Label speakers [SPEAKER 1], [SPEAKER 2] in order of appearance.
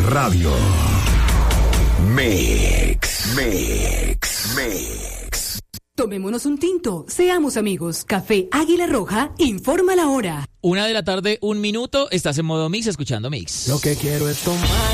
[SPEAKER 1] Radio. Mix.
[SPEAKER 2] Tomémonos un tinto, seamos amigos. Café Águila Roja informa la hora.
[SPEAKER 3] 1:00 PM, 1 minuto. Estás en modo Mix, escuchando Mix.
[SPEAKER 4] Lo que quiero es tomar